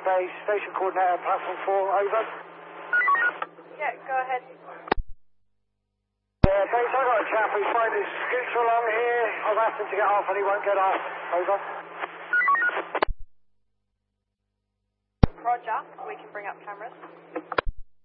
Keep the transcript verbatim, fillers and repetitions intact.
base, station coordinator, platform four, over. Yeah, go ahead. Yeah, base, I've got a chap who's trying to scooter along here. I've asked him to get off and he won't get off. Over. Roger, we can bring up cameras.